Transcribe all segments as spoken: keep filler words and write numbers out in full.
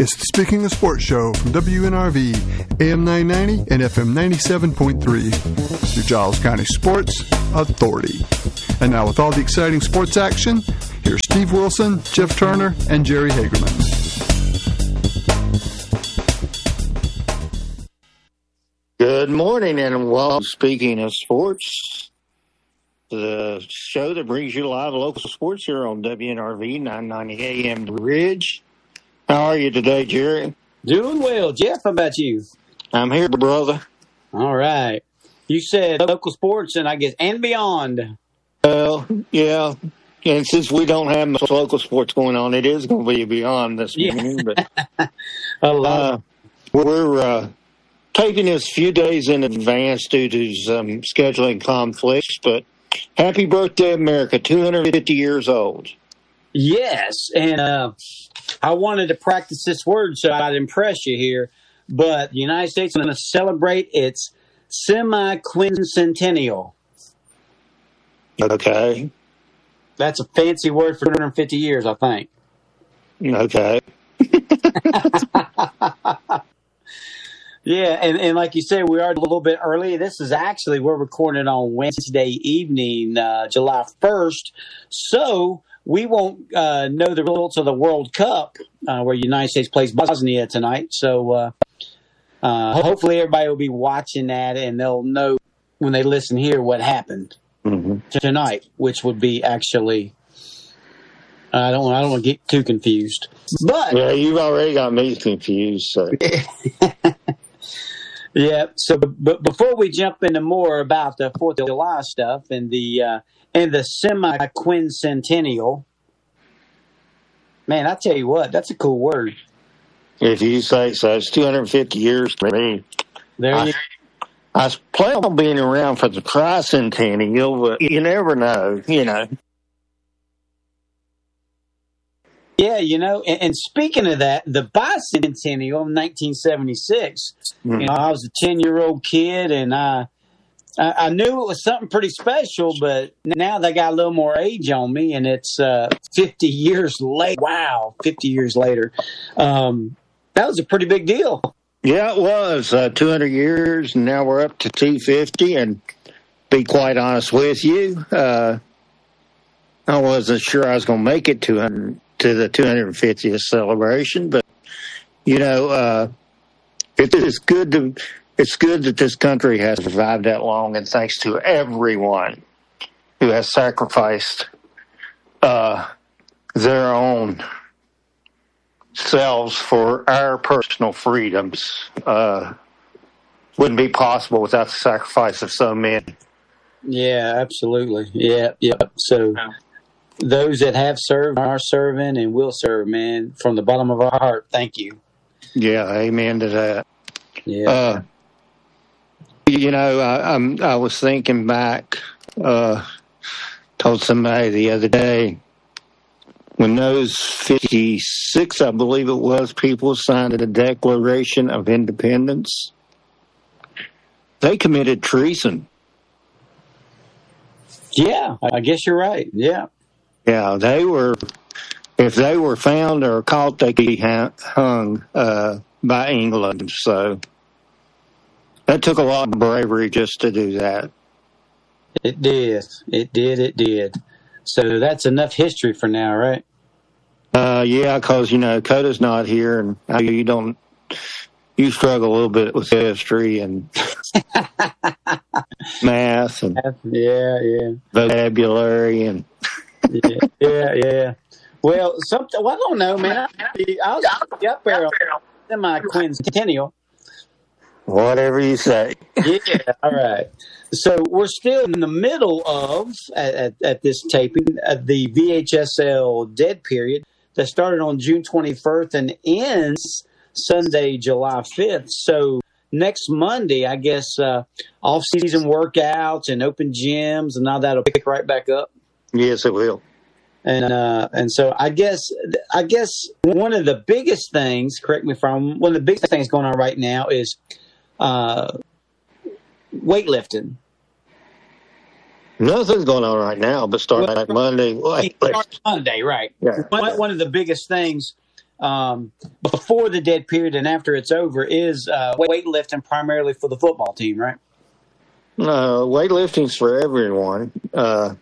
It's the Speaking of Sports show from W N R V, A M nine ninety and F M ninety-seven point three, your Giles County Sports Authority. And now with all the exciting sports action, here's Steve Wilson, Jeff Turner, and Jerry Hagerman. Good morning and welcome to Speaking of Sports, the show that brings you live local sports here on W N R V nine ninety A M The Ridge. How are you today, Jerry? Doing well, Jeff. How about you? I'm here, brother. All right. You said local sports and I guess and beyond. Well, yeah. And since we don't have much local sports going on, it is going to be beyond this yeah. morning. But uh, we're uh, taping this a few days in advance due to some scheduling conflicts. But happy birthday, America, two hundred fifty years old. Yes, and uh, I wanted to practice this word so I'd impress you here, but the United States is going to celebrate its semi-quincentennial. Okay. That's a fancy word for two hundred fifty years, I think. Okay. Yeah, and, and like you said, we are a little bit early. This is actually, we're recording on Wednesday evening, uh, July first, so we won't uh, know the results of the World Cup, uh, where the United States plays Bosnia tonight. So uh, uh, hopefully everybody will be watching that, and they'll know when they listen here what happened mm-hmm. tonight, which would be actually. I don't. I don't want to get too confused. But yeah, you've already got me confused. So. Yeah. So, but before we jump into more about the Fourth of July stuff and the uh, and the semi-quincentennial, man, I tell you what, that's a cool word. If you say so, it's two hundred fifty years to me. There I, you. I plan on being around for the tricentennial, but you never know. You know. Yeah, you know, and, and speaking of that, the bicentennial of nineteen seventy-six, mm-hmm. you know, I was a ten-year-old kid, and I, I I knew it was something pretty special, but now they got a little more age on me, and it's uh, fifty years later. Wow, fifty years later. Um, that was a pretty big deal. Yeah, it was. Uh, two hundred years, and now we're up to two hundred fifty, and be quite honest with you, uh, I wasn't sure I was going to make it two hundred to the two hundred fiftieth celebration, but you know, uh, it is good to it's good that this country has survived that long, and thanks to everyone who has sacrificed uh, their own selves for our personal freedoms. Uh, wouldn't be possible without the sacrifice of so many. Yeah, absolutely. Yeah, yeah. So. Those that have served, are serving, and will serve, man, from the bottom of our heart, thank you. Yeah, amen to that. Yeah. Uh, you know, I, I'm, I was thinking back, uh, told somebody the other day, when those fifty-six, I believe it was, people signed the Declaration of Independence, they committed treason. Yeah, I guess you're right. Yeah. Yeah, they were, if they were found or caught, they could be hung uh, by England. So that took a lot of bravery just to do that. It did. It did. It did. So that's enough history for now, right? Uh, yeah, because, you know, Coda's not here, and you don't, you struggle a little bit with history and math and yeah, yeah, vocabulary and. yeah, yeah, yeah. Well, something. Well, I don't know, man. I, I was up there on semi-quincentennial. Whatever you say. Yeah. All right. So we're still in the middle of at, at, at this taping uh, the V H S L dead period that started on June twenty-first and ends Sunday, July fifth. So next Monday, I guess, uh, off-season workouts and open gyms and all that'll pick right back up. Yes, it will. And uh, and so I guess I guess one of the biggest things, correct me if I'm wrong, one of the biggest things going on right now is uh, weightlifting. Nothing's going on right now, but starting well, like Monday. Monday, right? Yeah. One, one of the biggest things um, before the dead period and after it's over is uh, weightlifting primarily for the football team, right? No, weightlifting's for everyone. Uh,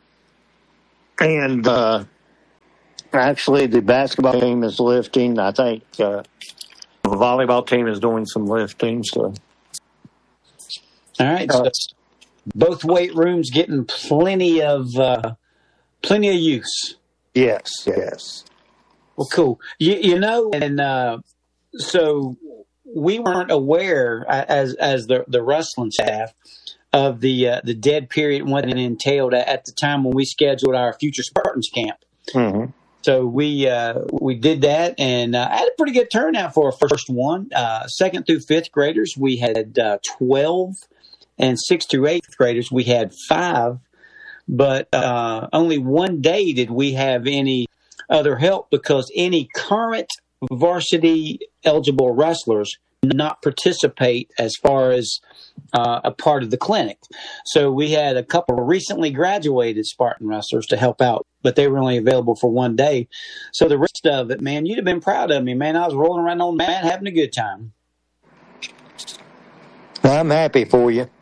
and uh, actually, the basketball team is lifting. I think uh, the volleyball team is doing some lifting. So, all right. So uh, both weight rooms getting plenty of uh, plenty of use. Yes, yes. Well, cool. You, you know, and uh, so we weren't aware as as the the wrestling staff of the uh, the dead period and what it entailed at, at the time when we scheduled our Future Spartans camp. Mm-hmm. So we uh, we did that and uh, had a pretty good turnout for our first one. Uh, second through fifth graders, we had uh, twelve, and sixth through eighth graders, we had five. But uh, only one day did we have any other help because any current varsity eligible wrestlers did not participate as far as uh, a part of the clinic. So we had a couple of recently graduated Spartan wrestlers to help out, but they were only available for one day. So the rest of it, man, you'd have been proud of me, man. I was rolling around on the mat having a good time. I'm happy for you.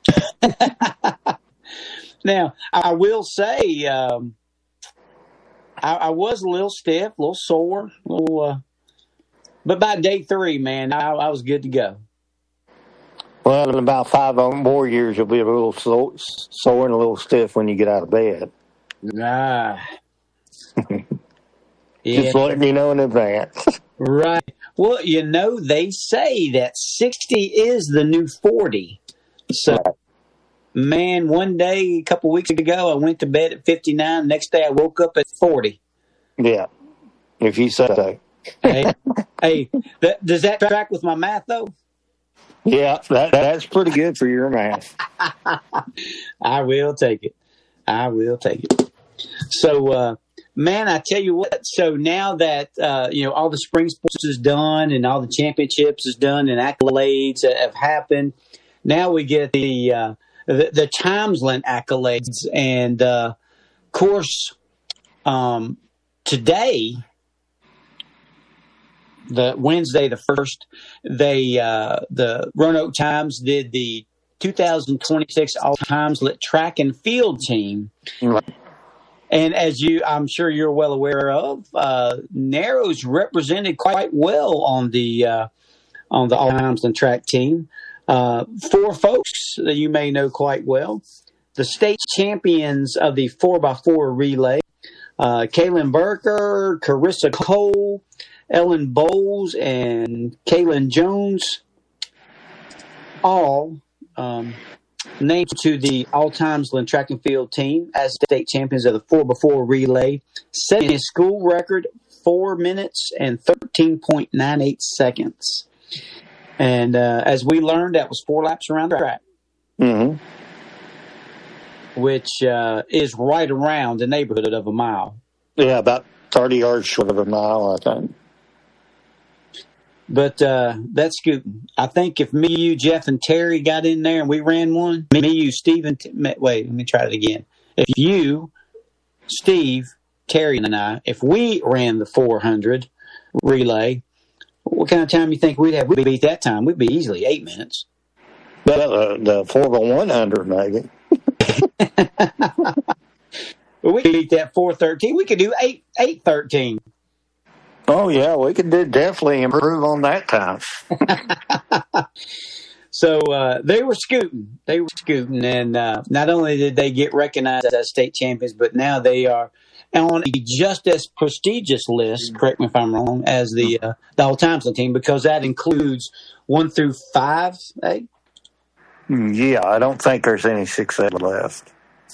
Now, I will say um, I, I was a little stiff, a little sore, a little, uh, but by day three, man, I, I was good to go. Well, in about five more years, you'll be a little so, sore and a little stiff when you get out of bed. Ah. Yeah. Just letting you know in advance. Right. Well, you know, they say that sixty is the new forty. So, right. Man, one day, a couple weeks ago, I went to bed at fifty-nine. Next day, I woke up at forty. Yeah, if you say so. hey, hey that, does that track with my math, though? Yeah, that, that's pretty good for your math. I will take it. I will take it. So, uh, man, I tell you what. So now that uh, you know all the spring sports is done and all the championships is done and accolades have happened, now we get the uh, the, the Timesland accolades. And uh, of course, um, today, the Wednesday the first, they uh, the Roanoke Times did the two thousand twenty-six All Timesland Track and Field team. Mm-hmm. And as you, I'm sure you're well aware of, uh, Narrows represented quite well on the uh, on the All Timesland track team. Uh, four folks that you may know quite well: the state champions of the four by four relay, uh, Kaylin Burker, Carissa Cole, Ellen Bowles, and Kaylin Jones, all um, named to the All Timesland track and field team as state champions of the four by four relay, setting a school record four minutes and thirteen point nine eight seconds. And uh, as we learned, that was four laps around the track, mm-hmm. which uh, is right around the neighborhood of a mile. Yeah, about thirty yards short of a mile, I think. But uh, that's scooting. I think if me, you, Jeff, and Terry got in there and we ran one, me, you, Steve, and T- wait, let me try it again. If you, Steve, Terry, and I, if we ran the four hundred relay, what kind of time you think we'd have? We'd beat that time. We'd be easily eight minutes. Well, uh, the four by one hundred, maybe. Well, we could beat that four thirteen. We could do eight eight thirteen. Oh, yeah, we could do, definitely improve on that time. So uh, they were scooting. They were scooting. And uh, not only did they get recognized as state champions, but now they are on a just as prestigious list, correct me if I'm wrong, as the, uh, the All Timesland team, because that includes one through five, eh? Yeah, I don't think there's any six eight left.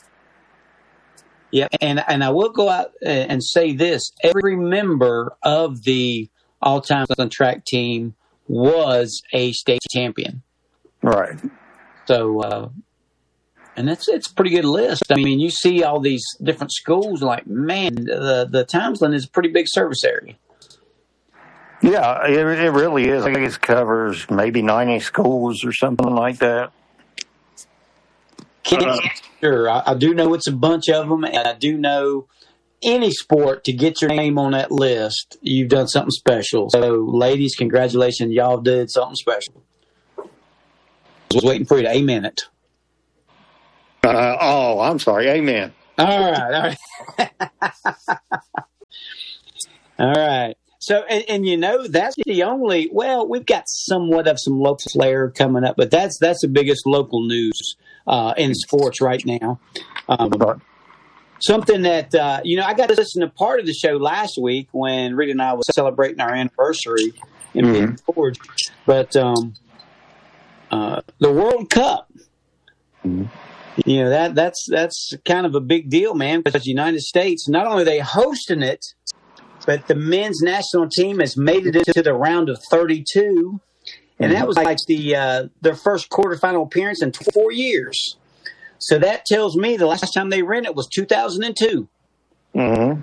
Yeah, and and I will go out and say this. Every member of the All Timesland track team was a state champion. Right. So, uh, and that's it's a pretty good list. I mean, you see all these different schools, like, man, the, the Timesland is a pretty big service area. Yeah, it, it really is. I think it covers maybe ninety schools or something like that. Uh, sure, I, I do know it's a bunch of them, and I do know any sport to get your name on that list, you've done something special. So, ladies, congratulations. Y'all did something special. I was waiting for you to amen it. Uh, oh, I'm sorry. Amen. All right. All right. All right. So, and, and you know, that's the only, well, we've got somewhat of some local flair coming up, but that's that's the biggest local news uh, in sports right now. Um, something that, uh, you know, I got to listen to part of the show last week when Rita and I was celebrating our anniversary in mm-hmm. Big Forge. But um, uh, the World Cup, mm-hmm. you know, that that's that's kind of a big deal, man, because the United States, not only are they hosting it, but the men's national team has made it into the round of thirty-two, and that was like the uh, their first quarterfinal appearance in four years. So that tells me the last time they ran it was two thousand two. Mm-hmm.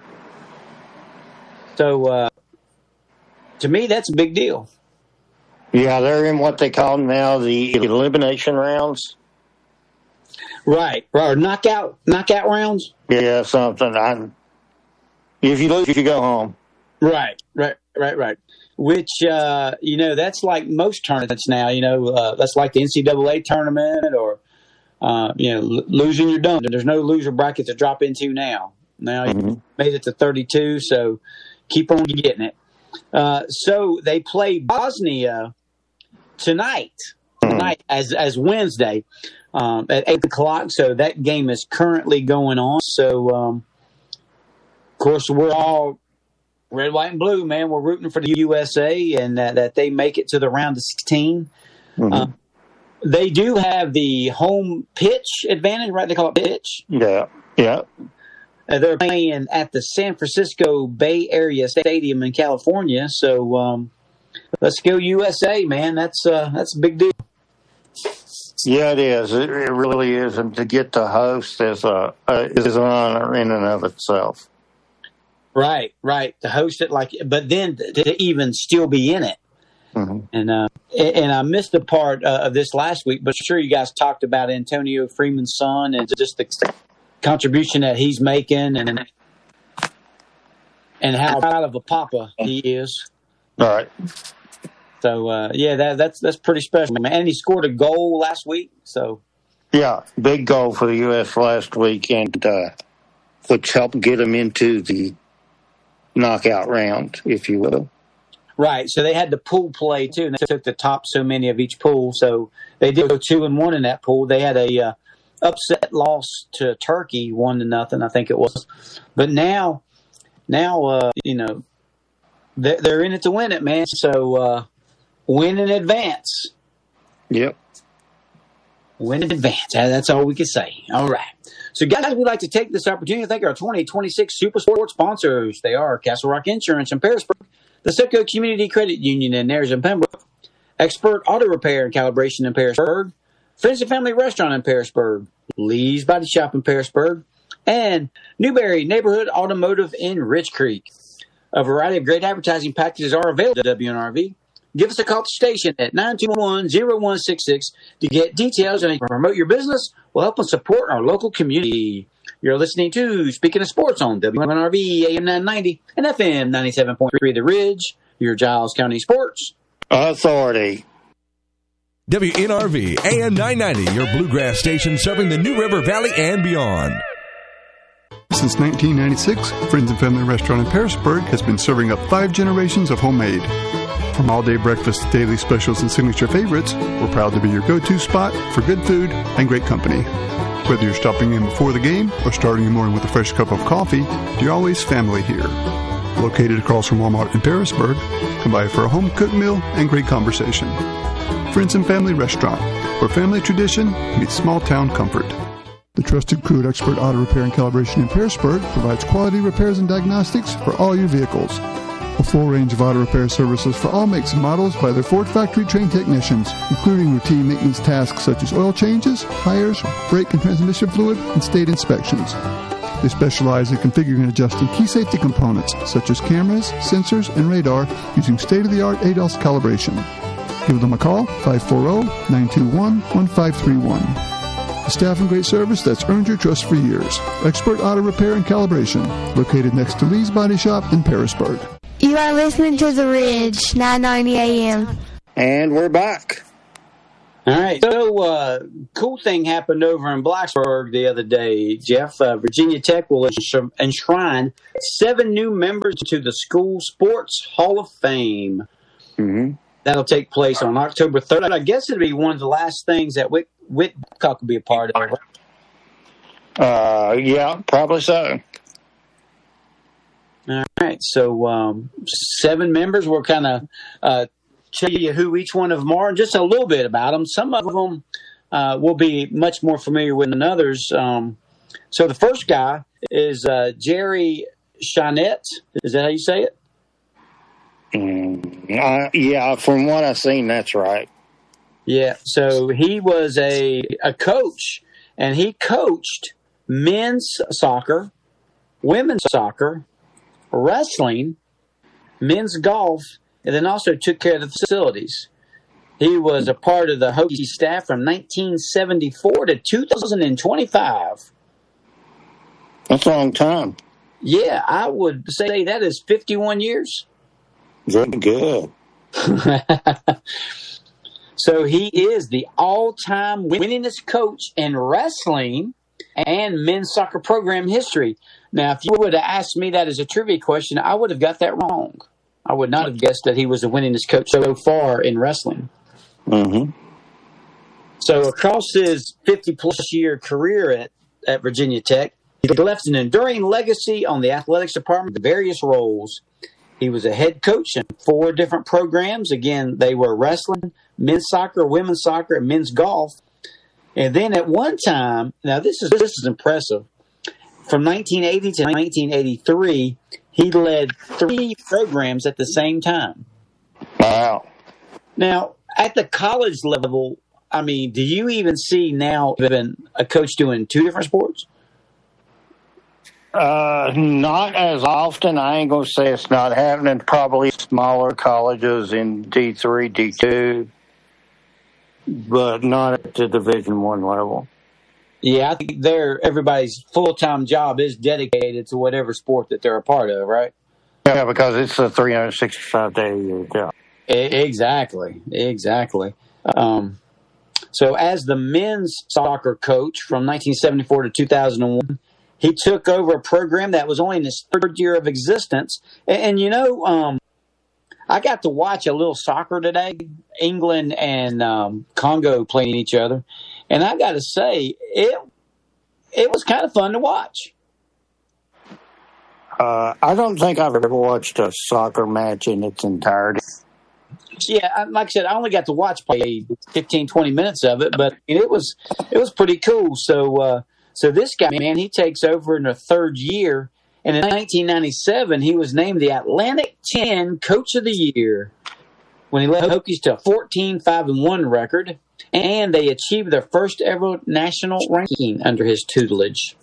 So uh, to me, that's a big deal. Yeah, they're in what they call now the elimination rounds. Right, or knockout knockout rounds. Yeah, something. I'm, if you lose, you go home. Right, right, right, right. Which, uh, you know, that's like most tournaments now. You know, uh, that's like the N C double A tournament or, uh, you know, l- losing you're done. There's no loser bracket to drop into now. Now mm-hmm. you made it to thirty-two, so keep on getting it. Uh, so they play Bosnia tonight, tonight as as Wednesday um, at eight o'clock. So that game is currently going on. So, um, of course, we're all red, white, and blue, man. We're rooting for the U S A and that, that they make it to the round of sixteen. Mm-hmm. Uh, they do have the home pitch advantage, right? They call it pitch. Yeah, yeah. Uh, they're playing at the San Francisco Bay Area Stadium in California. So um, let's go U S A, man. That's uh, that's a big deal. Yeah, it is. It, it really is. And to get to host is a uh, is an honor in and of itself. Right, right. To host it, like, but then to even still be in it. Mm-hmm. And uh, and I missed a part uh, of this last week, but sure, you guys talked about Antonio Freeman's son and just the contribution that he's making, and and how proud of a papa he is. All right. So uh, yeah, that that's that's pretty special, man. And he scored a goal last week. So yeah, big goal for the U S last week, and uh, which helped get him into the knockout round, if you will. Right. So they had the pool play too, and they took the top so many of each pool. So they did go two and one in that pool. They had a uh, upset loss to Turkey, one to nothing, I think it was. But now, now uh, you know, they're, they're in it to win it, man. So uh, win in advance. Yep. Win in advance. That's all we can say. All right. So, guys, we'd like to take this opportunity to thank our twenty twenty-six Super Sports sponsors. They are Castle Rock Insurance in Parisburg, the Sipco Community Credit Union in Ayers and Pembroke, Expert Auto Repair and Calibration in Parisburg, Friends and Family Restaurant in Parisburg, Lee's Body Shop in Parisburg, and Newberry Neighborhood Automotive in Rich Creek. A variety of great advertising packages are available at W N R V. Give us a call to the station at nine two one, zero one six six to get details and promote your business. We'll help us support our local community. You're listening to Speaking of Sports on W N R V, A M nine ninety, and F M ninety-seven point three The Ridge, your Giles County Sports Authority. W N R V, A M nine ninety, your bluegrass station serving the New River Valley and beyond. Since nineteen ninety-six, Friends and Family Restaurant in Parisburg has been serving up five generations of homemade. From all-day breakfast, daily specials, and signature favorites, we're proud to be your go-to spot for good food and great company. Whether you're stopping in before the game or starting your morning with a fresh cup of coffee, you're always family here. Located across from Walmart in Parisburg, come by for a home-cooked meal and great conversation. Friends and Family Restaurant, where family tradition meets small-town comfort. The trusted crew at Expert Auto Repair and Calibration in Parisburg provides quality repairs and diagnostics for all your vehicles. A full range of auto repair services for all makes and models by their Ford factory-trained technicians, including routine maintenance tasks such as oil changes, tires, brake and transmission fluid, and state inspections. They specialize in configuring and adjusting key safety components such as cameras, sensors, and radar using state-of-the-art A D A S calibration. Give them a call, five four zero, nine two one, one five three one. The staff and great service that's earned your trust for years. Expert auto repair and calibration. Located next to Lee's Body Shop in Parisburg. You are listening to The Ridge, nine ninety A M. And we're back. All right. So, uh, cool thing happened over in Blacksburg the other day, Jeff. Uh, Virginia Tech will enshrine seven new members to the School Sports Hall of Fame. Mm-hmm. That'll take place on October third. I guess it'll be one of the last things that Whit- Whitcock will be a part of. Uh, yeah, probably so. All right. So, um, seven members. We'll kind of uh, tell you who each one of them are and just a little bit about them. Some of them uh, we'll be much more familiar with than others. Um, so, the first guy is uh, Jerry Shawnette. Is that how you say it? Mm, uh, yeah, from what I've seen, that's right. Yeah, so he was a, a coach, and he coached men's soccer, women's soccer, wrestling, men's golf, and then also took care of the facilities. He was a part of the Hokie staff from nineteen seventy-four to two thousand twenty-five. That's a long time. Yeah, I would say that is fifty-one years. Very good. So he is the all-time winningest coach in wrestling and men's soccer program history. Now, if you would have asked me that as a trivia question, I would have got that wrong. I would not have guessed that he was the winningest coach so far in wrestling. Mm-hmm. So across his fifty-plus year career at, at Virginia Tech, he left an enduring legacy on the athletics department with various roles. He was a head coach in four different programs. Again, they were wrestling, men's soccer, women's soccer, and men's golf. And then at one time, now this is this is impressive. From nineteen eighty to nineteen eighty-three, he led three programs at the same time. Wow. Now, at the college level, I mean, do you even see now even a coach doing two different sports? Uh, not as often. I ain't going to say it's not happening. Probably smaller colleges in D three, D two, but not at the Division One level. Yeah, I think they're, everybody's full-time job is dedicated to whatever sport that they're a part of, right? Yeah, because it's a three hundred sixty-five day a year job. Exactly, exactly. Um, so as the men's soccer coach from nineteen seventy-four to two thousand one, he took over a program that was only in its third year of existence. And, and you know, um, I got to watch a little soccer today, England and um, Congo playing each other. And I got to say, it it was kind of fun to watch. Uh, I don't think I've ever watched a soccer match in its entirety. Yeah, like I said, I only got to watch probably fifteen, twenty minutes of it, but it was it was pretty cool. So, uh, so this guy, man, he takes over in the third year, and in nineteen ninety-seven, he was named the Atlantic ten Coach of the Year when he led Hokies to a fourteen five and one record, and they achieved their first ever national ranking under his tutelage.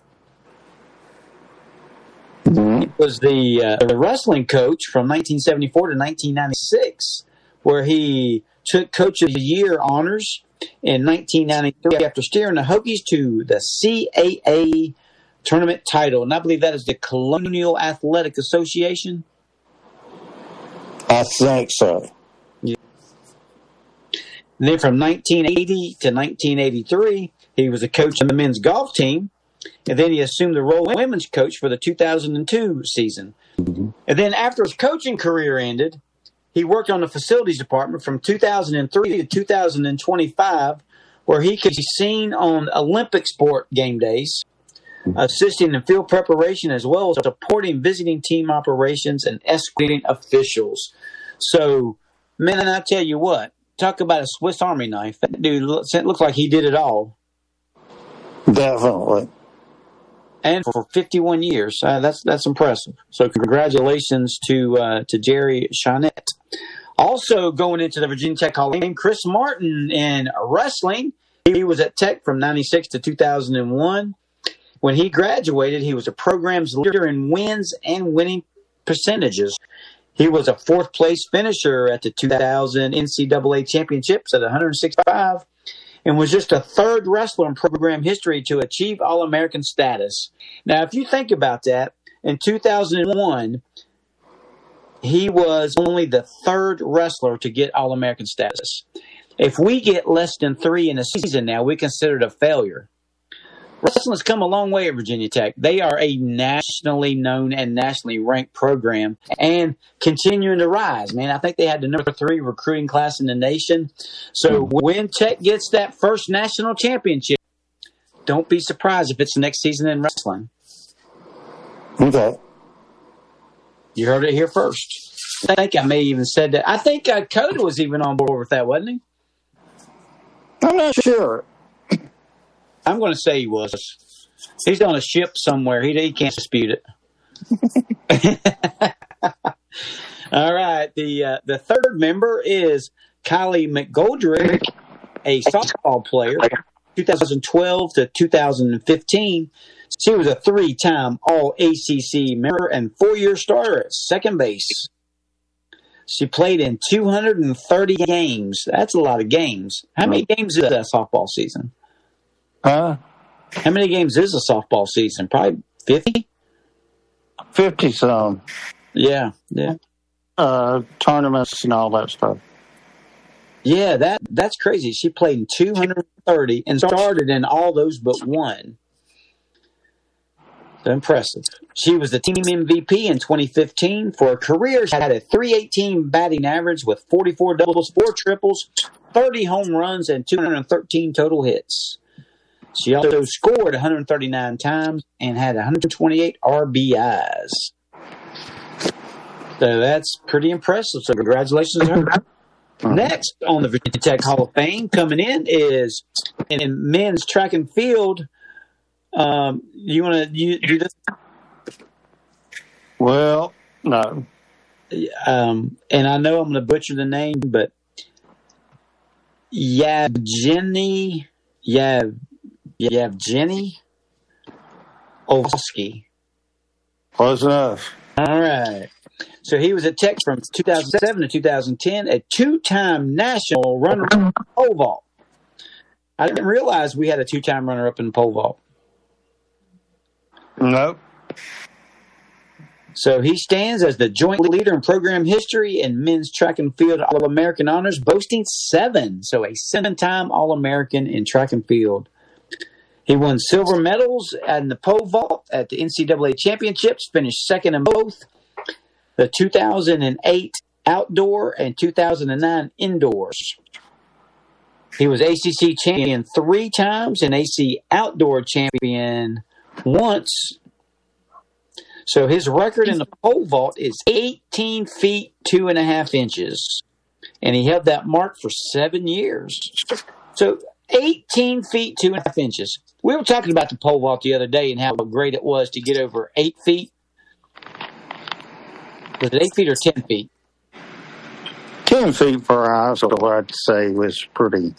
Mm-hmm. He was the, uh, the wrestling coach from nineteen seventy-four to nineteen ninety-six, where he took Coach of the Year honors in nineteen ninety-three after steering the Hokies to the C A A tournament title. And I believe that is the Colonial Athletic Association. I think so. Yeah. And then from nineteen eighty to nineteen eighty-three, he was a coach on the men's golf team. And then he assumed the role of women's coach for the two thousand two season. Mm-hmm. And then after his coaching career ended, he worked on the facilities department from two thousand three to two thousand twenty-five, where he could be seen on Olympic sport game days, assisting in field preparation as well as supporting visiting team operations and escorting officials. So, man, I tell you what, talk about a Swiss Army knife. That dude looks, looks like he did it all. Definitely. And for fifty-one years, uh, that's that's impressive. So congratulations to uh, to Jerry Shawnette. Also going into the Virginia Tech Hall of Fame, Chris Martin in wrestling. He was at Tech from ninety-six to two thousand one. When he graduated, he was a program's leader in wins and winning percentages. He was a fourth place finisher at the two thousand N C double A championships at one hundred sixty-five. and was just the third wrestler in program history to achieve All-American status. Now, if you think about that, in two thousand one, he was only the third wrestler to get All-American status. If we get less than three in a season now, we consider it a failure. Wrestling's come a long way at Virginia Tech. They are a nationally known and nationally ranked program and continuing to rise, man. I think they had the number three recruiting class in the nation. So when Tech gets that first national championship, don't be surprised if it's the next season in wrestling. Okay. You heard it here first. I think I may even said that. I think uh, Coda was even on board with that, wasn't he? I'm not sure. I'm going to say he was. He's on a ship somewhere. He, he can't dispute it. All right. The uh, the third member is Kylie McGoldrick, a softball player, twenty twelve to two thousand fifteen. She was a three-time All-A C C member and four-year starter at second base. She played in two hundred thirty games. That's a lot of games. How many games is that softball season? Huh? How many games is a softball season? Probably fifty? fifty some. Yeah, yeah. Uh, tournaments and all that stuff. Yeah, that that's crazy. She played in two hundred thirty and started in all those but one. So impressive. She was the team M V P in twenty fifteen. For her career, she had a three eighteen batting average with forty-four doubles, four triples, thirty home runs, and two hundred thirteen total hits. She also scored one hundred thirty-nine times and had one hundred twenty-eight R B Is. So that's pretty impressive. So congratulations to her. Next on the Virginia Tech Hall of Fame coming in is in men's track and field. Um, you want to do this? Well, no. Um, and I know I'm going to butcher the name, but Yevgeny Yav Yevgeny Ovalsky. Close enough. All right. So he was at Tech from two thousand seven to two thousand ten, a two-time national runner-up pole vault. I didn't realize we had a two-time runner-up in pole vault. Nope. So he stands as the joint leader in program history and men's track and field All-American honors, boasting seven. So a seven-time All-American in track and field. He won silver medals in the pole vault at the N C double A championships, finished second in both the two thousand eight outdoor and two thousand nine indoors. He was A C C champion three times and A C outdoor champion once. So his record in the pole vault is eighteen feet, two and a half inches. And he held that mark for seven years. So eighteen feet, two and a half inches. We were talking about the pole vault the other day and how great it was to get over eight feet. Was it eight feet or ten feet? Ten feet for a high school, I'd say, was pretty,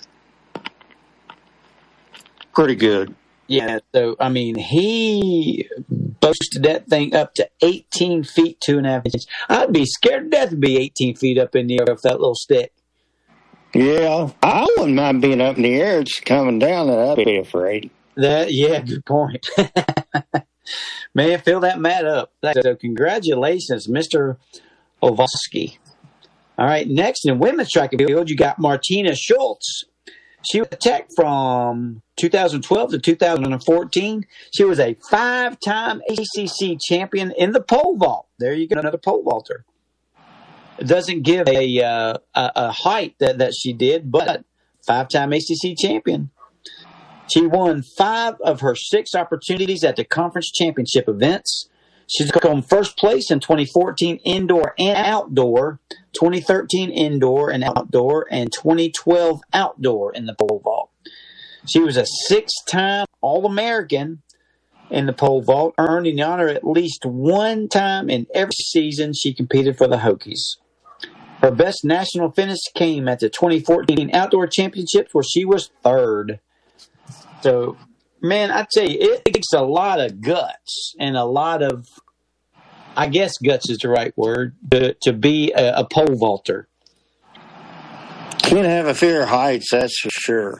pretty good. Yeah, so, I mean, he boasted that thing up to eighteen feet, two and a half inches. I'd be scared to death to be eighteen feet up in the air with that little stick. Yeah, I wouldn't mind being up in the air. It's coming down, and I'd be afraid. That, yeah, good point. Man, fill that mat up. So congratulations, Mister Ovalsky. All right, next in women's track and field, you got Martina Schultz. She was at Tech from two thousand twelve to two thousand fourteen. She was a five-time A C C champion in the pole vault. There you go, another pole vaulter. It doesn't give a, uh, a, a height that, that she did, but five-time A C C champion. She won five of her six opportunities at the conference championship events. She took home first place in twenty fourteen indoor and outdoor, twenty thirteen indoor and outdoor, and twenty twelve outdoor in the pole vault. She was a six-time All-American in the pole vault, earning the honor at least one time in every season she competed for the Hokies. Her best national finish came at the twenty fourteen Outdoor Championships, where she was third. So, man, I tell you, it takes a lot of guts and a lot of, I guess guts is the right word, to, to be a, a pole vaulter. Can't have a fear of heights, that's for sure.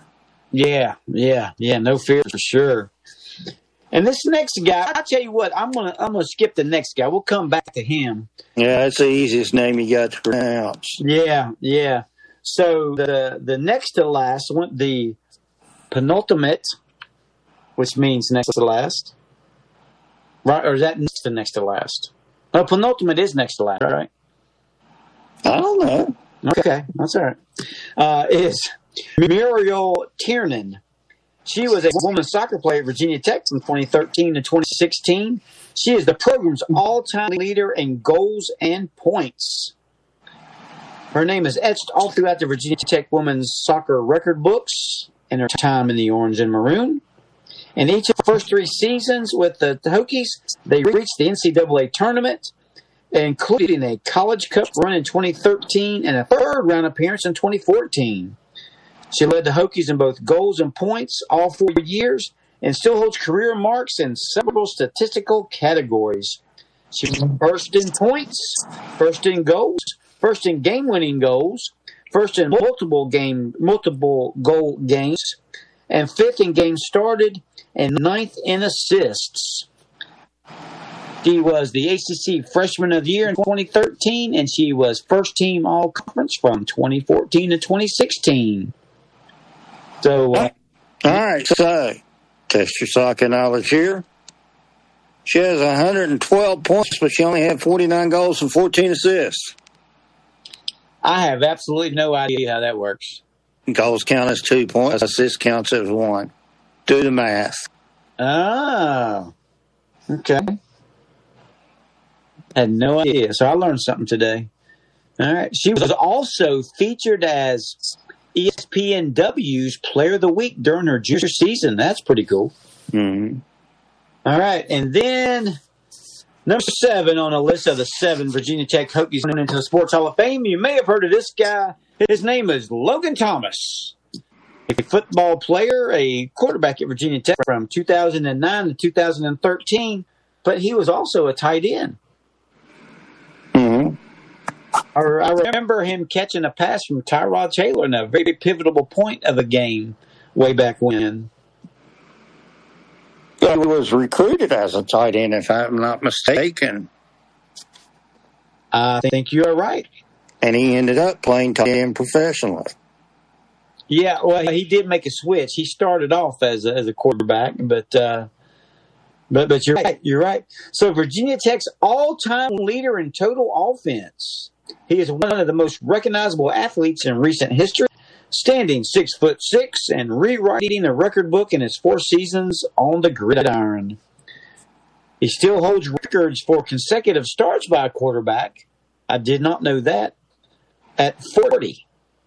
Yeah, yeah, yeah. No fear for sure. And this next guy, I'll tell you what, I'm gonna I'm gonna skip the next guy. We'll come back to him. Yeah, that's the easiest name you got to pronounce. Yeah, yeah. So the the next to last one, the penultimate, which means next to last, right? Or is that next to next to last? No, penultimate is next to last, right? I don't know. Okay, that's all right. Uh, is Muriel Tiernan. She was a women's soccer player at Virginia Tech from twenty thirteen to twenty sixteen. She is the program's all-time leader in goals and points. Her name is etched all throughout the Virginia Tech women's soccer record books in her time in the orange and maroon. In each of the first three seasons with the Hokies, they reached the N C double A tournament, including a College Cup run in twenty thirteen and a third-round appearance in twenty fourteen. She led the Hokies in both goals and points all four years and still holds career marks in several statistical categories. She was first in points, first in goals, first in game-winning goals, first in multiple game, multiple goal games, and fifth in games started, and ninth in assists. She was the A C C Freshman of the Year in twenty thirteen, and she was first team All-Conference from twenty fourteen to twenty sixteen. So, uh, all right, so test your soccer knowledge here. She has one hundred twelve points, but she only had forty-nine goals and fourteen assists. I have absolutely no idea how that works. Goals count as two points, assists counts as one. Do the math. Oh, okay. Had no idea. So I learned something today. All right. She was also featured as E S P N W's Player of the Week during her junior season. That's pretty cool. Mm-hmm. All right. And then number seven on a list of the seven Virginia Tech Hokies went into the Sports Hall of Fame. You may have heard of this guy. His name is Logan Thomas, a football player, a quarterback at Virginia Tech from two thousand nine to two thousand thirteen, but he was also a tight end. Mm-hmm. I remember him catching a pass from Tyrod Taylor in a very pivotal point of a game way back when. He was recruited as a tight end, if I'm not mistaken. I think you are right. And he ended up playing tight end professionally. Yeah, well, he did make a switch. He started off as a, as a quarterback, but uh, but but you're right. You're right. So Virginia Tech's all-time leader in total offense. He is one of the most recognizable athletes in recent history, standing six foot six and rewriting the record book in his four seasons on the gridiron. He still holds records for consecutive starts by a quarterback. I did not know that. At forty.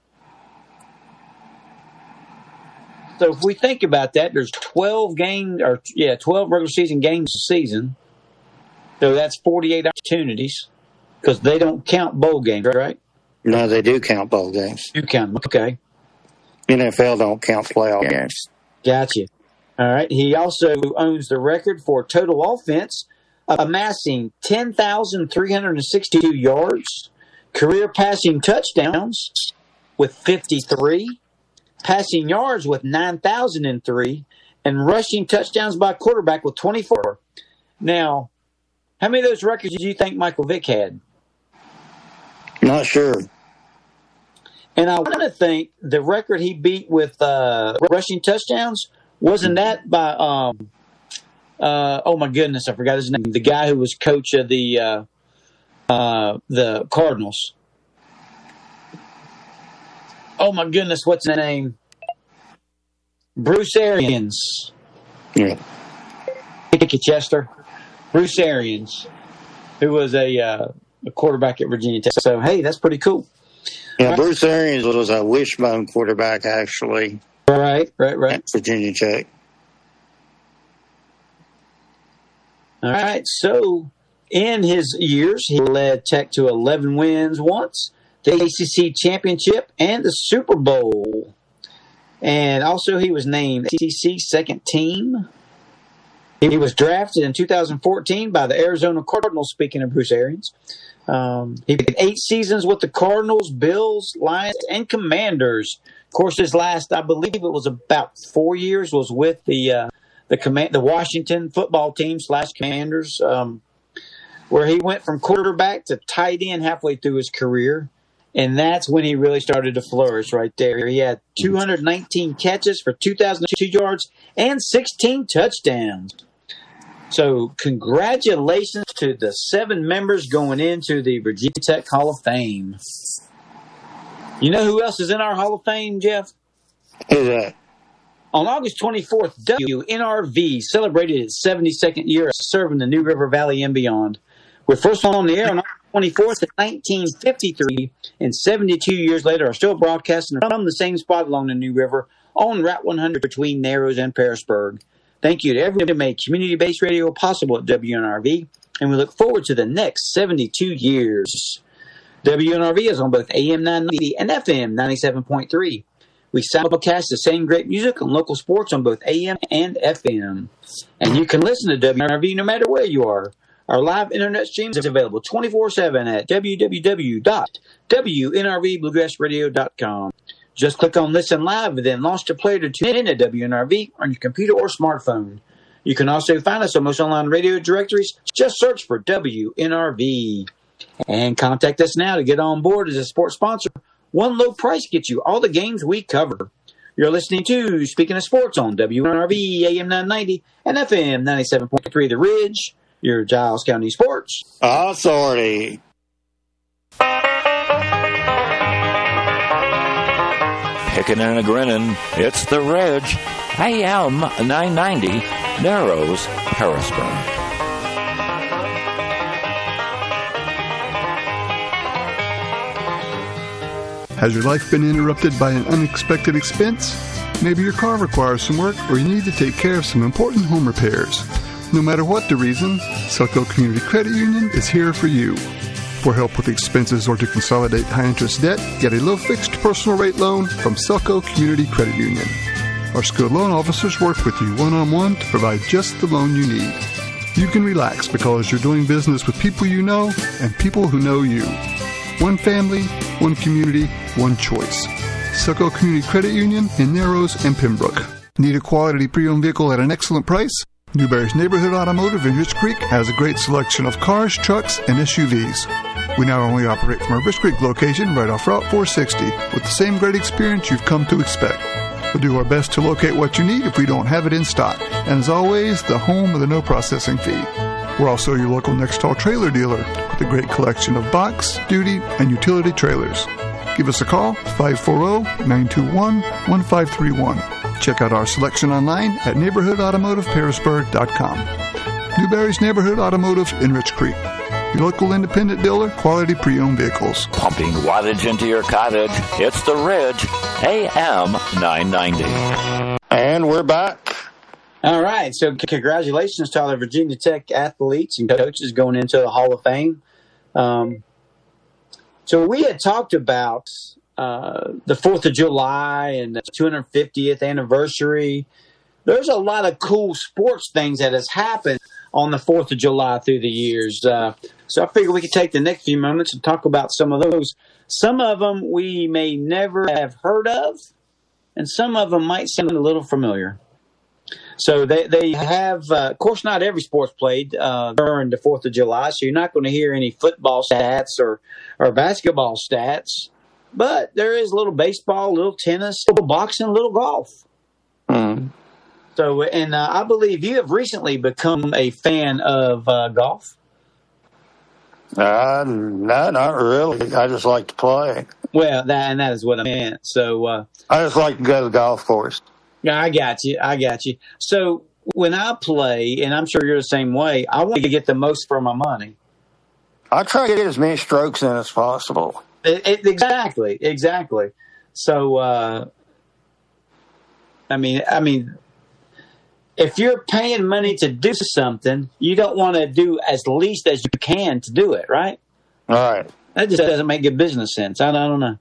So if we think about that, there's twelve games, or yeah, twelve regular season games a season. So that's forty-eight opportunities. Because they don't count bowl games, right? No, they do count bowl games. You count them, okay. N F L don't count playoff games. Gotcha. All right. He also owns the record for total offense, amassing ten thousand three hundred sixty-two yards, career passing touchdowns with fifty-three, passing yards with nine thousand three, and rushing touchdowns by quarterback with twenty-four. Now, how many of those records do you think Michael Vick had? Not sure. And I want to think the record he beat with uh, rushing touchdowns, wasn't that by, um, uh, oh my goodness, I forgot his name, the guy who was coach of the uh, uh, the Cardinals. Oh my goodness, what's his name? Bruce Arians. Yeah. Mickey Chester. Bruce Arians, who was a, uh, a quarterback at Virginia Tech. So, hey, that's pretty cool. Yeah, right. Bruce Arians was a wishbone quarterback, actually. Right, right, right. At Virginia Tech. All right, so in his years, he led Tech to eleven wins once, the A C C Championship, and the Super Bowl. And also he was named A C C Second Team. He was drafted in two thousand fourteen by the Arizona Cardinals, speaking of Bruce Arians. Um, he had eight seasons with the Cardinals, Bills, Lions, and Commanders. Of course, his last, I believe it was about four years, was with the uh, the command, the Washington football team slash Commanders, um, where he went from quarterback to tight end halfway through his career. And that's when he really started to flourish right there. He had two hundred nineteen catches for two thousand two yards and sixteen touchdowns. So congratulations to the seven members going into the Virginia Tech Hall of Fame. You know who else is in our Hall of Fame, Jeff? Who's that? On August twenty-fourth, W N R V celebrated its seventy-second year of serving the New River Valley and beyond. We're first on the air on August twenty-fourth in nineteen fifty-three, and seventy-two years later are still broadcasting from the same spot along the New River on Route one hundred between Narrows and Pearisburg. Thank you to everyone who made community-based radio possible at W N R V, and we look forward to the next seventy-two years. W N R V is on both A M nine ninety and F M ninety-seven point three. We simulcast the same great music and local sports on both A M and F M. And you can listen to W N R V no matter where you are. Our live internet stream is available twenty-four seven at w w w dot w n r v bluegrass radio dot com. Just click on Listen Live and then launch the player to tune in to W N R V on your computer or smartphone. You can also find us on most online radio directories. Just search for W N R V. And contact us now to get on board as a sports sponsor. One low price gets you all the games we cover. You're listening to Speaking of Sports on W N R V, A M nine ninety, and F M ninety-seven point three The Ridge, your Giles County Sports Authority. Picking and a grinning, it's The Ridge, A M nine ninety, Narrows, Harrisburg. Has your life been interrupted by an unexpected expense? Maybe your car requires some work, or you need to take care of some important home repairs. No matter what the reason, Selco Community Credit Union is here for you. For help with expenses or to consolidate high-interest debt, get a low-fixed personal rate loan from Selco Community Credit Union. Our skilled loan officers work with you one-on-one to provide just the loan you need. You can relax because you're doing business with people you know and people who know you. One family, one community, one choice. Selco Community Credit Union in Narrows and Pembroke. Need a quality pre-owned vehicle at an excellent price? Newberry's Neighborhood Automotive in Rich Creek has a great selection of cars, trucks, and S U Vs. We not only operate from our Rich Creek location right off Route four sixty with the same great experience you've come to expect. We'll do our best to locate what you need if we don't have it in stock. And as always, the home of the no processing fee. We're also your local Nextall trailer dealer with a great collection of box, duty, and utility trailers. Give us a call, five four zero, nine two one, one five three one. Check out our selection online at neighborhood automotive pearisburg dot com. Newberry's Neighborhood Automotive in Rich Creek. Your local independent dealer, quality pre-owned vehicles. Pumping wattage into your cottage, it's The Ridge, A M nine ninety. And we're back. All right, so congratulations to all the Virginia Tech athletes and coaches going into the Hall of Fame. Um, so we had talked about uh, the fourth of July and the two hundred fiftieth anniversary. There's a lot of cool sports things that has happened on the fourth of July through the years. Uh, so I figure we could take the next few moments and talk about some of those. Some of them we may never have heard of, and some of them might sound a little familiar. So they, they have, uh, of course, not every sport's played uh, during the fourth of July, so you're not going to hear any football stats or, or basketball stats. But there is a little baseball, a little tennis, a little boxing, a little golf. Mm. So, and uh, I believe you have recently become a fan of uh, golf. Uh, no, not really. I just like to play. Well, that, and that is what I meant. So uh, I just like to go to the golf course. Yeah, I got you. I got you. So when I play, and I'm sure you're the same way, I want to get the most for my money. I try to get as many strokes in as possible. It, it, exactly, exactly. So, uh, I mean, I mean, if you're paying money to do something, you don't want to do as least as you can to do it, right? All right. That just doesn't make good business sense. I, I don't know.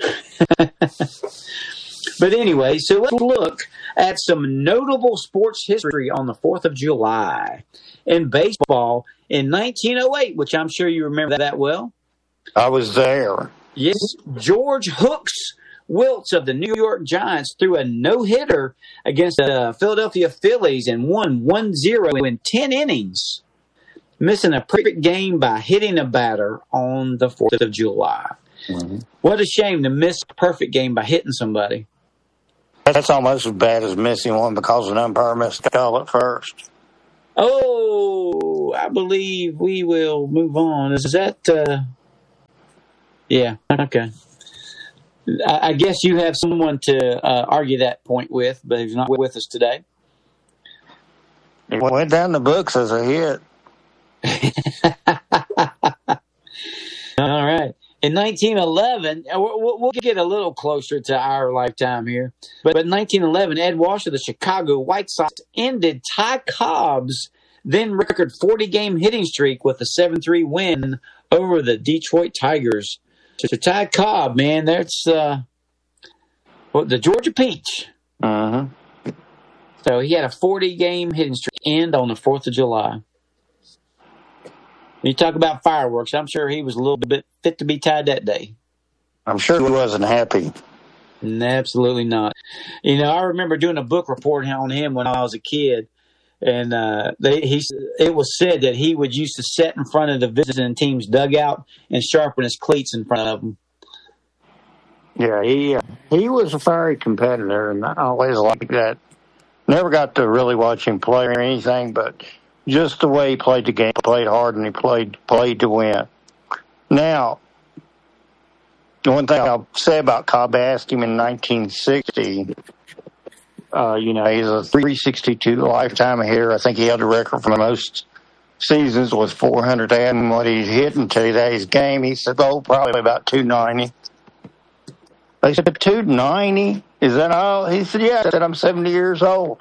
But anyway, so let's look at some notable sports history on the fourth of July. In baseball, in nineteen oh eight, which I'm sure you remember that well. I was there. Yes, George Hooks Wiltz of the New York Giants threw a no-hitter against the Philadelphia Phillies and won one zero in ten innings, missing a perfect game by hitting a batter on the fourth of July. Mm-hmm. What a shame to miss a perfect game by hitting somebody. That's almost as bad as missing one because an umpire missed the call at first. Oh, I believe we will move on. Is that... Uh... Yeah, okay. I, I guess you have someone to uh, argue that point with, but he's not with us today. It went down the books as a hit. All right. In nineteen eleven, we'll, we'll get a little closer to our lifetime here, but in nineteen eleven, Ed Walsh of the Chicago White Sox ended Ty Cobb's then record forty-game hitting streak with a seven three win over the Detroit Tigers. So Ty Cobb, man, that's uh, well, the Georgia Peach. Uh-huh. So he had a forty-game hitting streak end on the fourth of July. You talk about fireworks, I'm sure he was a little bit fit to be tied that day. I'm sure he wasn't happy. Absolutely not. You know, I remember doing a book report on him when I was a kid. And uh, they, he, it was said that he would used to sit in front of the visiting team's dugout and sharpen his cleats in front of them. Yeah, he uh, he was a fiery competitor, and I always liked that. Never got to really watch him play or anything, but just the way he played the game, played hard, and he played played to win. Now, the one thing I'll say about Cobb, I asked him in nineteen sixty. Uh, you know, he's a three sixty-two lifetime hitter. I think he held the record for most seasons with four hundred. And what he's hit in today's game, he said, oh, probably about two ninety. They said, two ninety? Is that all? He said, yeah. I said, I'm seventy years old.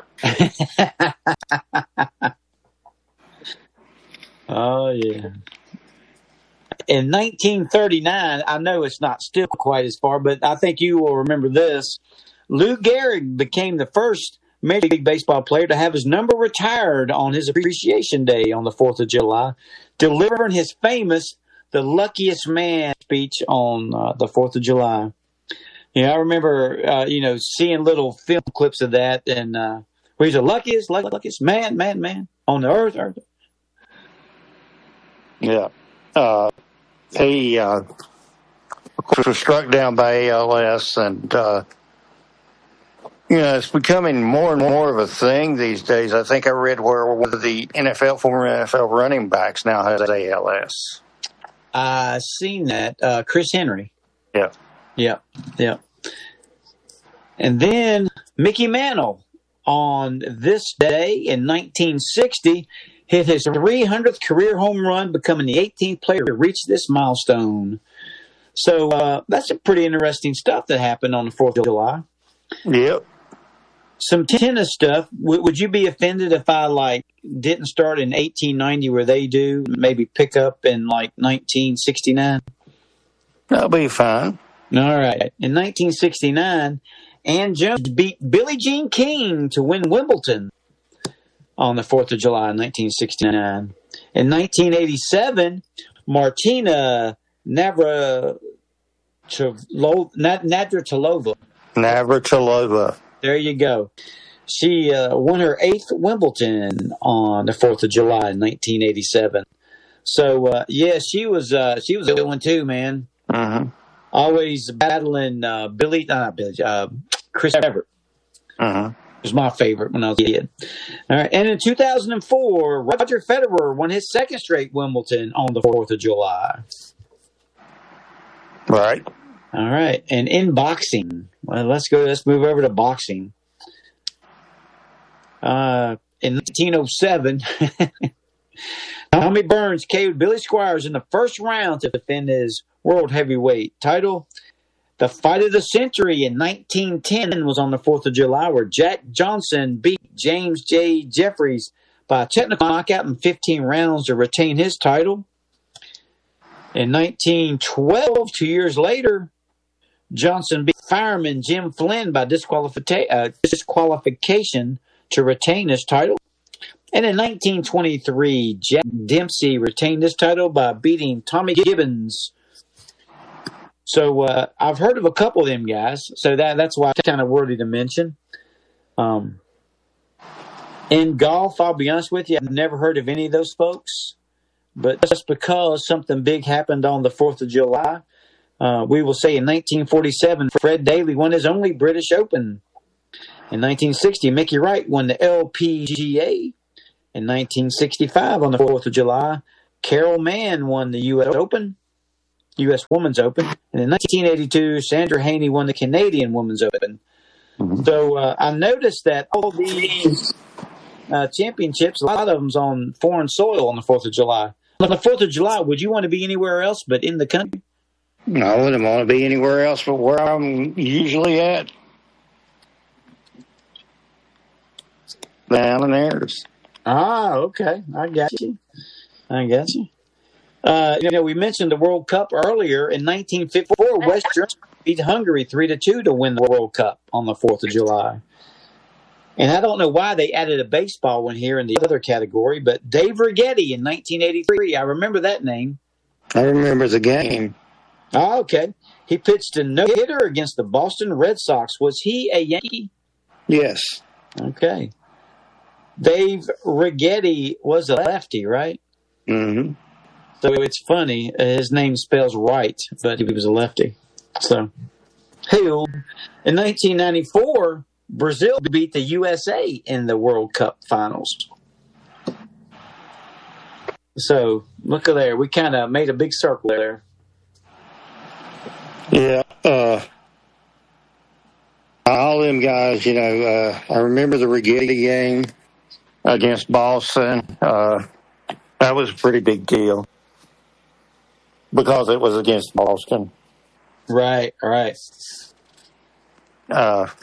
Oh, yeah. In nineteen thirty-nine, I know it's not still quite as far, but I think you will remember this. Lou Gehrig became the first Major League Baseball player to have his number retired on his Appreciation Day on the fourth of July, delivering his famous The Luckiest Man speech on uh, the fourth of July. You know, I remember, uh, you know, seeing little film clips of that, and uh, where he's the luckiest, luckiest man, man, man on the earth. earth. Yeah. Uh, he uh, was struck down by A L S, and uh, you know, it's becoming more and more of a thing these days. I think I read where one of the N F L, former N F L running backs now has A L S. I seen that. Uh, Chris Henry. Yeah. Yeah. Yeah. And then Mickey Mantle on this day in nineteen sixty hit his three hundredth career home run, becoming the eighteenth player to reach this milestone. So uh, that's some pretty interesting stuff that happened on the fourth of July. Yep. Some tennis stuff. W- would you be offended if I like didn't start in eighteen ninety where they do? Maybe pick up in like nineteen sixty-nine? That'll be fine. All right. In nineteen sixty-nine, Ann Jones beat Billie Jean King to win Wimbledon on the fourth of July in nineteen sixty-nine. In nineteen eighty-seven, Martina Navratilova, Navratilova. Navratilova. There you go. She uh, won her eighth Wimbledon on the fourth of July in nineteen eighty-seven. So, uh, yeah, she was uh, she was a good one too, man. Mm-hmm. Always battling uh, Billy, uh, Billy uh, Chris Evert. Mm-hmm. Was my favorite when I was a kid. All right, and in two thousand four, Roger Federer won his second straight Wimbledon on the fourth of July. Right. All right, and in boxing, well, let's go. Let's move over to boxing. Uh, in nineteen oh seven, Tommy Burns K O'd Billy Squires in the first round to defend his world heavyweight title. The fight of the century in nineteen ten was on the fourth of July, where Jack Johnson beat James J. Jeffries by a technical knockout in fifteen rounds to retain his title. In nineteen twelve, two years later, Johnson beat fireman Jim Flynn by disqualifica- uh, disqualification to retain his title. And in nineteen twenty-three, Jack Dempsey retained this title by beating Tommy Gibbons. So uh, I've heard of a couple of them guys, so that that's why it's kind of worthy to mention. Um, in golf, I'll be honest with you, I've never heard of any of those folks. But just because something big happened on the fourth of July, uh, we will say in nineteen forty-seven, Fred Daly won his only British Open. In nineteen sixty, Mickey Wright won the L P G A. In nineteen sixty-five, on the fourth of July, Carol Mann won the U S Open, U S Women's Open. And in nineteen eighty-two, Sandra Haney won the Canadian Women's Open. Mm-hmm. So uh, I noticed that all these uh, championships, a lot of them's on foreign soil on the fourth of July. On the fourth of July, would you want to be anywhere else but in the country? No, I wouldn't want to be anywhere else but where I'm usually at. Down in Ayers. Ah, okay. I got you. I got you. Uh, you know, we mentioned the World Cup earlier. In nineteen fifty-four, West Germany beat Hungary three to two to win the World Cup on the fourth of July. And I don't know why they added a baseball one here in the other category, but Dave Righetti in nineteen eighty-three, I remember that name. I remember the game. Oh, okay. He pitched a no-hitter against the Boston Red Sox. Was he a Yankee? Yes. Okay. Dave Righetti was a lefty, right? Mm-hmm. So it's funny. His name spells right, but he was a lefty. So, hey, in nineteen ninety-four, Brazil beat the U S A in the World Cup finals. So, look at there. We kind of made a big circle there. Yeah. Uh, all them guys, you know, uh, I remember the Righetti game against Boston. Uh, that was a pretty big deal because it was against Boston. Right, right. Uh,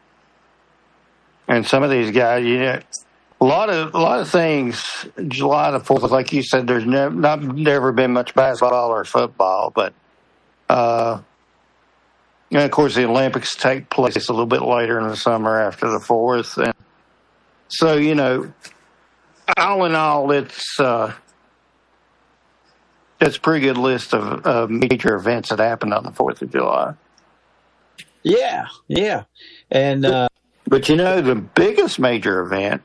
and some of these guys, you know, a lot of a lot of things. July the fourth, like you said, there's never not never been much basketball or football, but uh, and of course the Olympics take place a little bit later in the summer after the fourth, and so you know, all in all, it's uh, it's a pretty good list of, of major events that happened on the fourth of July. Yeah, yeah, and uh, but you know, the biggest major event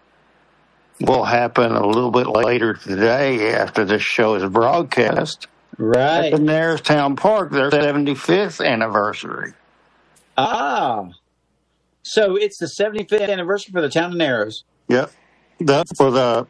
will happen a little bit later today after this show is broadcast. Right. At the Nairstown Park, their seventy-fifth anniversary. Ah. So it's the seventy-fifth anniversary for the town of Narrows. Yep. That's for the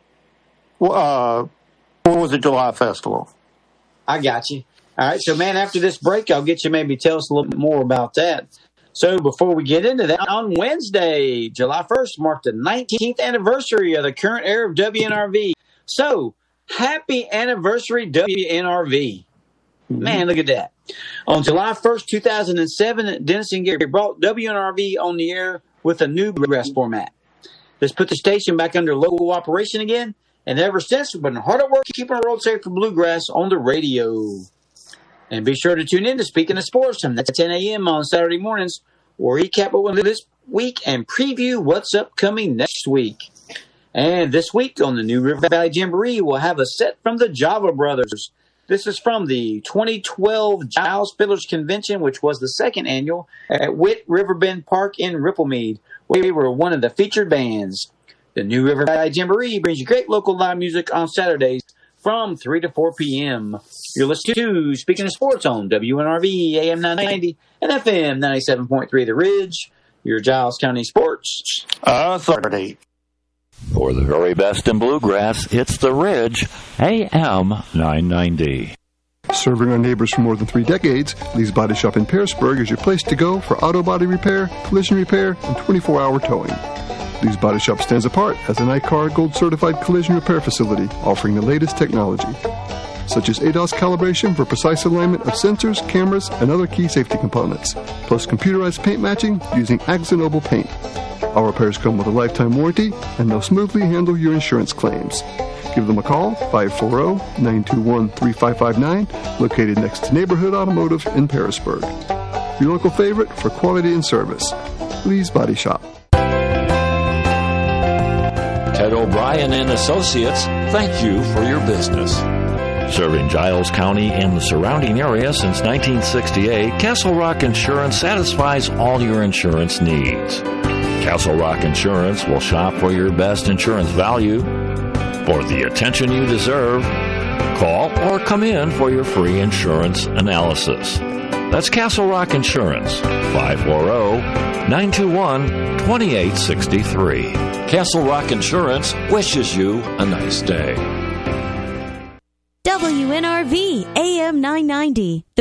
uh, fourth of July Festival. I got you. All right. So, man, after this break, I'll get you maybe tell us a little bit more about that. So before we get into that, on Wednesday, July first, marked the nineteenth anniversary of the current era of W N R V. So, happy anniversary, W N R V. Man, look at that. On July first, two thousand seven, Dennis and Gary brought W N R V on the air with a new bluegrass format. This put the station back under local operation again, and ever since, we've been hard at work keeping our road safe for bluegrass on the radio. And be sure to tune in to Speaking of Sports from ten a.m. on Saturday mornings, or recap what went this week and preview what's upcoming next week. And this week on the New River Valley Jamboree, we'll have a set from the Java Brothers. This is from the twenty twelve Giles Fiddlers Convention, which was the second annual at Witt Riverbend Park in Ripplemead, where we were one of the featured bands. The New River Valley Jamboree brings you great local live music on Saturdays from three to four p.m. You're listening to Speaking of Sports on W N R V, A M nine ninety, and F M ninety-seven point three The Ridge, your Giles County Sports Authority. For the very best in bluegrass, it's The Ridge, A M nine ninety. Serving our neighbors for more than three decades, Lee's Body Shop in Pearisburg is your place to go for auto body repair, collision repair, and twenty-four hour towing. Lee's Body Shop stands apart as an I C A R Gold certified collision repair facility offering the latest technology, such as A D O S calibration for precise alignment of sensors, cameras, and other key safety components, plus computerized paint matching using AkzoNobel paint. Our repairs come with a lifetime warranty, and they'll smoothly handle your insurance claims. Give them a call, five four zero, nine two one, three five five nine, located next to Neighborhood Automotive in Pearisburg. Your local favorite for quality and service. Lee's Body Shop. Ted O'Brien and Associates, thank you for your business. Serving Giles County and the surrounding area since nineteen sixty-eight, Castle Rock Insurance satisfies all your insurance needs. Castle Rock Insurance will shop for your best insurance value. For the attention you deserve, call or come in for your free insurance analysis. That's Castle Rock Insurance, five four zero, nine two one, two eight six three. Castle Rock Insurance wishes you a nice day. W N R V A M nine ninety.